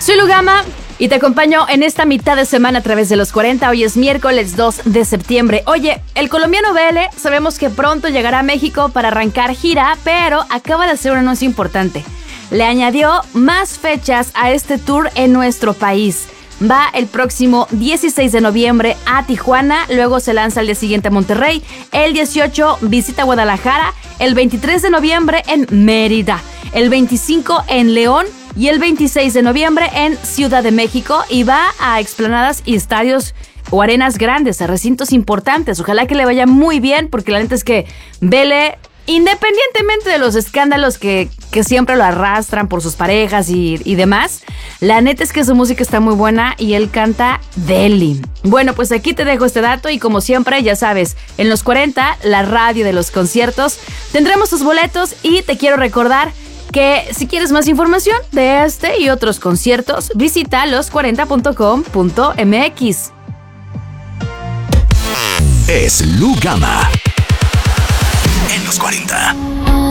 Soy Lugama y te acompaño en esta mitad de semana a través de los 40. Hoy es miércoles 2 de septiembre. Oye, el colombiano Vele sabemos que pronto llegará a México para arrancar gira, pero acaba de hacer un anuncio importante. Le añadió más fechas a este tour en nuestro país. Va el próximo 16 de noviembre a Tijuana, luego se lanza el día siguiente a Monterrey, el 18 visita Guadalajara, el 23 de noviembre en Mérida, el 25 en León y el 26 de noviembre en Ciudad de México, y va a explanadas y estadios o arenas grandes, a recintos importantes. Ojalá que le vaya muy bien, porque la neta es que Vele, independientemente de los escándalos que siempre lo arrastran por sus parejas y demás, la neta es que su música está muy buena y él canta deli. Bueno, pues aquí te dejo este dato y como siempre, ya sabes, en los 40, la radio de los conciertos, tendremos tus boletos y te quiero recordar que si quieres más información de este y otros conciertos, visita los40.com.mx. Es Lugama en los 40.